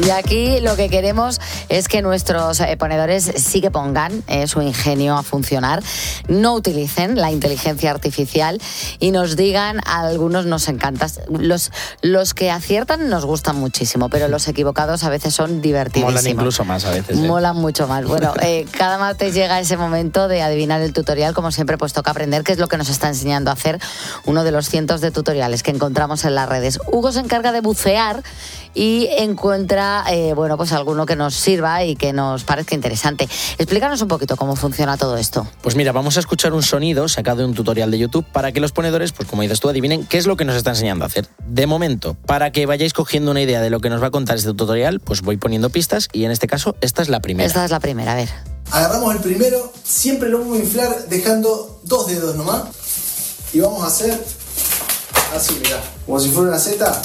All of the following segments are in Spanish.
Y aquí lo que queremos es que nuestros ponedores sí que pongan su ingenio a funcionar, no utilicen la inteligencia artificial y nos digan, a algunos nos encanta. Los que aciertan nos gustan muchísimo, pero los equivocados a veces son divertidísimos. Molan incluso más a veces. Molan mucho más. Bueno, cada martes llega ese momento de adivinar el tutorial. Como siempre, pues toca aprender qué es lo que nos está enseñando a hacer uno de los cientos de tutoriales que encontramos en las redes. Hugo se encarga de bucear y encuentra, pues alguno que nos sirva y que nos parezca interesante. Explícanos un poquito cómo funciona todo esto. Pues mira, vamos a escuchar un sonido sacado de un tutorial de YouTube para que los ponedores, pues como dices tú, adivinen qué es lo que nos está enseñando a hacer. De momento, para que vayáis cogiendo una idea de lo que nos va a contar este tutorial, pues voy poniendo pistas y en este caso, esta es la primera. Esta es la primera, a ver. Agarramos el primero, siempre lo vamos a inflar dejando 2 dedos nomás. Y vamos a hacer así, mirá, como si fuera una Z.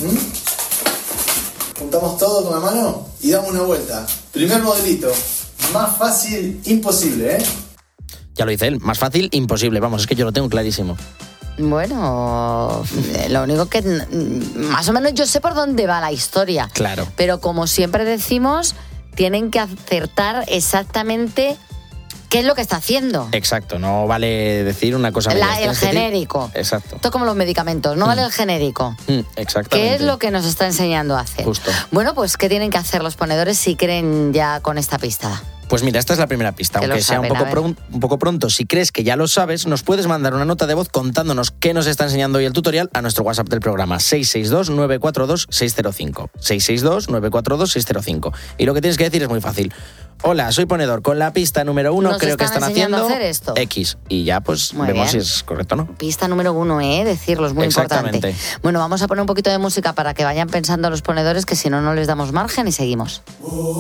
Juntamos todo con la mano y damos una vuelta. Primer modelito, más fácil imposible, ¿eh? Ya lo dice él, más fácil imposible, vamos, es que yo lo tengo clarísimo. Bueno, lo único que más o menos yo sé por dónde va la historia. Claro. Pero como siempre decimos, tienen que acertar exactamente qué es lo que está haciendo. Exacto, no vale decir una cosa. El genérico. Exacto. Esto es como los medicamentos, no vale el genérico. Exactamente. ¿Qué es lo que nos está enseñando a hacer? Justo. Bueno, pues ¿qué tienen que hacer los ponedores si creen ya con esta pista? Pues mira, esta es la primera pista, aunque sea un poco pronto. Si crees que ya lo sabes, nos puedes mandar una nota de voz contándonos qué nos está enseñando hoy el tutorial a nuestro WhatsApp del programa 662-942-605. 662-942-605. Y lo que tienes que decir es muy fácil. Hola, soy ponedor. Con la pista número 1 creo que están haciendo hacer esto. X. Y ya pues muy vemos bien. Si es correcto o no. Pista número 1, decirlo es muy importante. Bueno, vamos a poner un poquito de música para que vayan pensando los ponedores, que si no, no les damos margen y seguimos.